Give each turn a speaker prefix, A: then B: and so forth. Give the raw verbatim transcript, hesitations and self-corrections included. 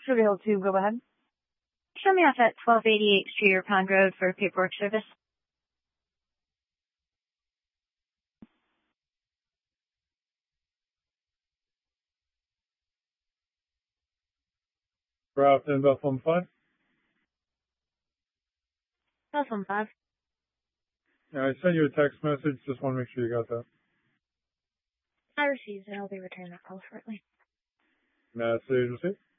A: Should be able to go ahead.
B: Show me off at twelve eighty-eight Street or Pond Road for paperwork service.
C: Ralph in Bethlehem five.
B: Bethlehem five.
C: Yeah, I sent you a text message. Just want to make sure you got that.
B: I received it. I'll be returning that call shortly.
C: Message received.